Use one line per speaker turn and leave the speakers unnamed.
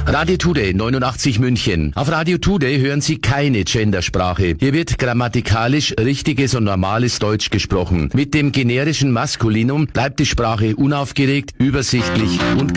Radio Today 89 München. Auf Radio Today hören Sie keine Gendersprache. Hier wird grammatikalisch richtiges und normales Deutsch gesprochen. Mit dem generischen Maskulinum bleibt die Sprache unaufgeregt, übersichtlich und